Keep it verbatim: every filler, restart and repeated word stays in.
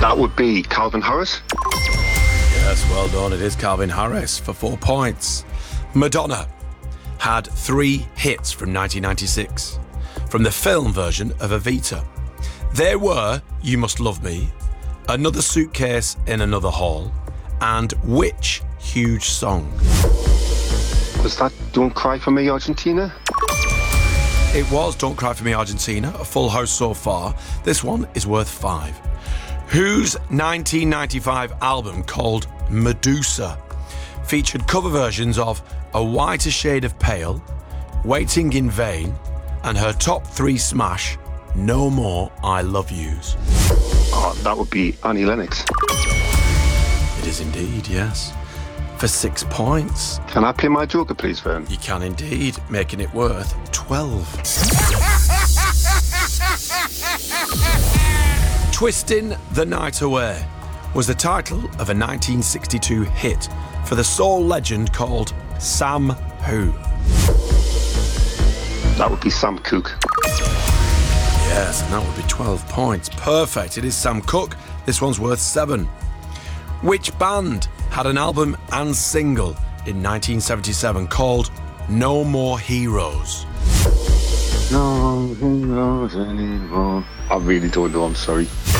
That would be Calvin Harris. Yes, well done. It is Calvin Harris for four points. Madonna had three hits from nineteen ninety-six from the film version of Evita. There were You Must Love Me, Another Suitcase in Another Hall, and which huge song? Was that Don't Cry For Me, Argentina? It was Don't Cry For Me, Argentina. A full house so far. This one is worth five. Whose nineteen ninety-five album called Medusa featured cover versions of A Whiter Shade of Pale, Waiting in Vain, and her top three smash, No More I Love Yous? Oh, that would be Annie Lennox. It is indeed, yes. For six points. Can I play my joker, please, Vern? You can indeed, making it worth twelve. Twisting the Night Away was the title of a nineteen sixty-two hit for the soul legend called Sam Who? That would be Sam Cooke. Yes, and that would be twelve points. Perfect. It is Sam Cooke. This one's worth seven. Which band had an album and single in nineteen seventy-seven called No More Heroes? No heroes anymore. I really don't know, I'm sorry.